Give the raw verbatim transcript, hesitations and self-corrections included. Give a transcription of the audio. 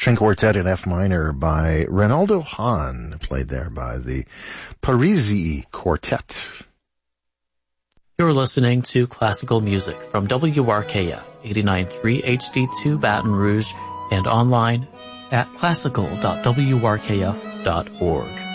String Quartet in F minor by Reynaldo Hahn, played there by the Parisi Quartet. You're listening to classical music from W R K F eighty-nine point three H D two Baton Rouge and online at classical dot w r k f dot org.